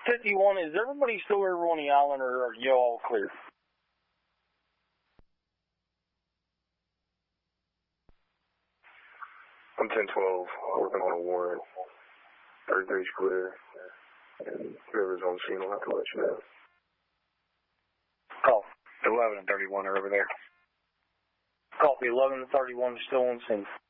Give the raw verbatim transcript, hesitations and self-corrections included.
fifty-one, is everybody still over on the island, or are you all clear? I'm ten twelve, working on a warrant. thirty-three's clear. And whoever's on scene will have to let you know. Call. eleven and thirty-one are over there. Copy, eleven and thirty-one is still on scene.